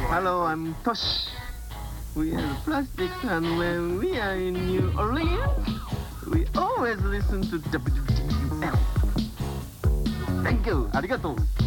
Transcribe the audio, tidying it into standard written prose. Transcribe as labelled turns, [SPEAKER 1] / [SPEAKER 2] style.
[SPEAKER 1] Hello, I'm Tosh. We are the Plastics, and when we are in New Orleans, we always listen to WWL. Thank you. ありがとう。